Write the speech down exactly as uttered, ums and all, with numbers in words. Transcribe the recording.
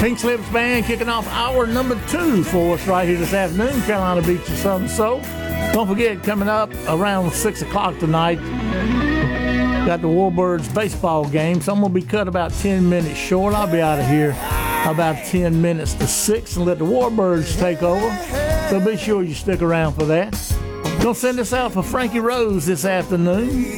Pink Slips Band kicking off hour number two for us right here this afternoon. Carolina Beach and Southern Soul. Don't forget, coming up around six o'clock tonight, got the Warbirds baseball game. So I'm going to be cut about ten minutes short. I'll be out of here about ten minutes to six and let the Warbirds take over. So be sure you stick around for that. Gonna send us out for Frankie Rose this afternoon.